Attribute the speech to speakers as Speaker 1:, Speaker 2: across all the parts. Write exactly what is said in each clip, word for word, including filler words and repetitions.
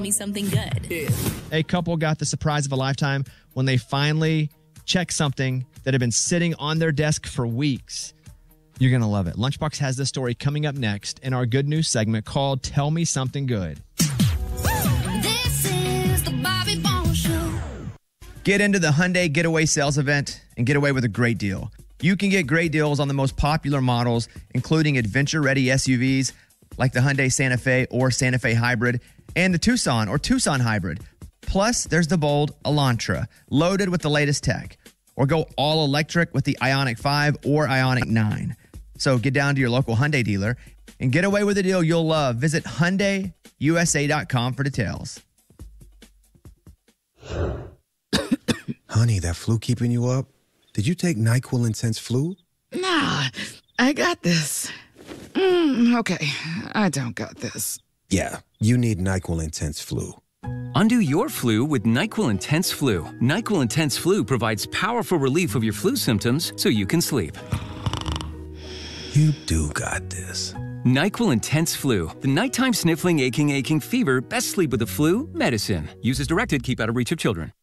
Speaker 1: me something good. Yeah.
Speaker 2: A couple got the surprise of a lifetime when they finally checked something that had been sitting on their desk for weeks. You're going to love it. Lunchbox has this story coming up next in our good news segment called Tell Me Something Good.
Speaker 1: This is the Bobby Bones Show.
Speaker 2: Get into the Hyundai Getaway Sales Event and get away with a great deal. You can get great deals on the most popular models, including adventure-ready S U Vs like the Hyundai Santa Fe or Santa Fe Hybrid and the Tucson or Tucson Hybrid. Plus, there's the bold Elantra, loaded with the latest tech. Or go all electric with the Ioniq five or Ioniq nine. So get down to your local Hyundai dealer and get away with a deal you'll love. Visit Hyundai U S A dot com for details.
Speaker 3: Honey, that flu keeping you up? Did you take NyQuil Intense Flu?
Speaker 4: Nah, I got this. Mm, okay, I don't got this.
Speaker 3: Yeah, you need NyQuil Intense Flu.
Speaker 5: Undo your flu with NyQuil Intense Flu. NyQuil Intense Flu provides powerful relief of your flu symptoms so you can sleep.
Speaker 3: You do got this.
Speaker 5: NyQuil Intense Flu. The nighttime sniffling, aching, aching fever. Best sleep with the flu. Medicine. Use as directed. Keep out of reach of children.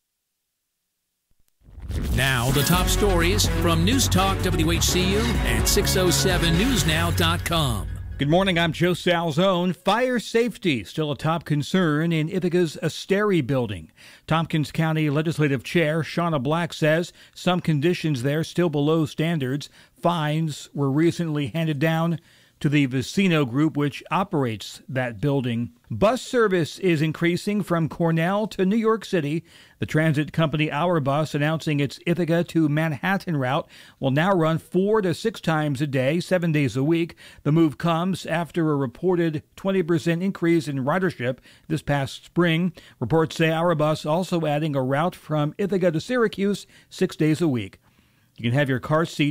Speaker 6: Now, the top stories from News Talk W H C U and six oh seven news now dot com.
Speaker 7: Good morning, I'm Joe Salzone. Fire safety still a top concern in Ithaca's Asteri building. Tompkins County Legislative Chair Shauna Black says some conditions there still below standards. Fines were recently handed down to the Vicino Group, which operates that building. Bus service is increasing from Cornell to New York City. The transit company Our Bus announcing its Ithaca to Manhattan route will now run four to six times a day, seven days a week. The move comes after a reported twenty percent increase in ridership this past spring. Reports say Our Bus also adding a route from Ithaca to Syracuse six days a week. You can have your car seat